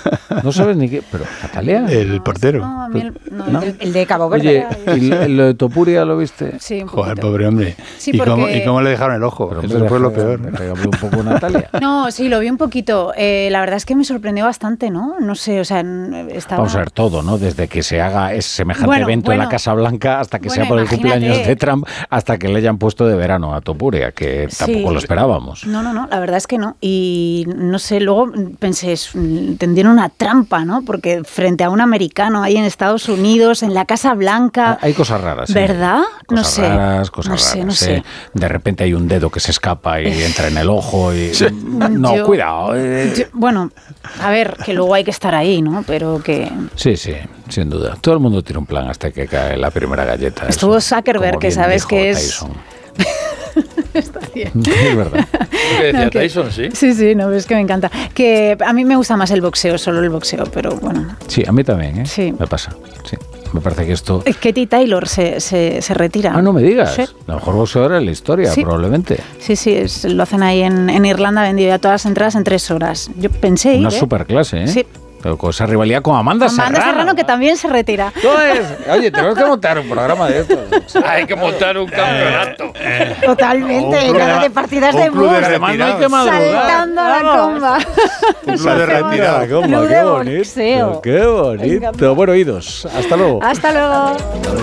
No sabes ni qué, pero Natalia. El portero. No, a mí el de Cabo Verde. Oye, ¿y lo de Topuria lo viste? Sí, un Joder, poquito. pobre hombre. Sí, ¿Y porque... cómo le dejaron el ojo? Pero, Eso fue lo peor. Pégame un poco, Natalia. No, sí, lo vi un poquito. La verdad es que me sorprendió bastante, ¿no? No sé, o sea, estaba... Vamos a ver todo, ¿no? Desde que se haga semejante evento en la Casa Blanca hasta que sea por el cumpleaños de Trump, hasta que le hayan puesto de verano a Topuria, que tampoco lo esperábamos. No, la verdad es que no. Y no sé, luego pensé, tendieron una trampa, ¿no? Porque frente a un americano ahí en Estados Unidos, en la Casa Blanca... Hay cosas raras. ¿Verdad? Cosas raras, cosas raras. No sé. De repente hay un dedo que se escapa y entra en el ojo. Y... Sí. No, cuidado. Bueno, a ver, que luego hay que estar ahí, ¿no? Pero que... Sí, sin duda. Todo el mundo tiene un plan hasta que cae la primera galleta. Estuvo Zuckerberg, que sabes que es... Tyson. Está bien. Es verdad. ¿Qué decía Tyson, sí? Sí, no, es que me encanta. Que a mí me gusta más el boxeo, solo el boxeo, pero bueno. Sí, a mí también, ¿eh? Sí. Me pasa, sí. Me parece que esto... Katie Taylor se retira. Ah, no me digas. Sí. La mejor boxeadora de la historia, Sí. Probablemente. Sí, lo hacen ahí en Irlanda, vendido ya todas las entradas en 3 horas. Yo pensé ir, Una superclase, ¿eh? Sí. Pero con esa rivalidad con Amanda Serrano, que también se retira. Oye, tenemos que montar un programa de estos. Hay que montar un campeonato. Totalmente, nada de partidas de club de bus. Además no hay que madrugar. Saltando a la comba. Un club de retirada. Club Qué de bonito. boxeo. Qué bonito. Bueno, oídos. Hasta luego. Hasta luego.